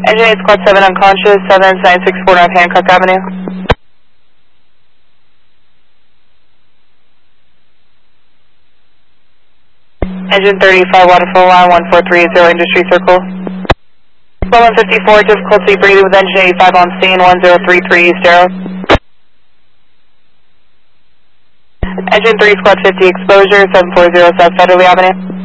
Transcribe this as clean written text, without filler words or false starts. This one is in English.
Engine 8 Squad 7 unconscious, 7964 North Hancock Avenue. Engine 35 Waterfall Line 1430 Industry Circle. Roland 54, difficulty breathing with engine 85 on scene, 1033 East Arrow. Engine 3 Squad 50 exposure, 740 South Federally Avenue.